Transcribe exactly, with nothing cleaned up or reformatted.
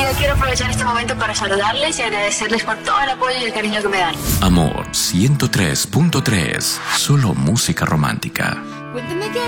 quiero aprovechar este momento para saludarles y agradecerles por todo el apoyo y el cariño que me dan. Amor ciento tres punto tres, solo música romántica. Cuéntame qué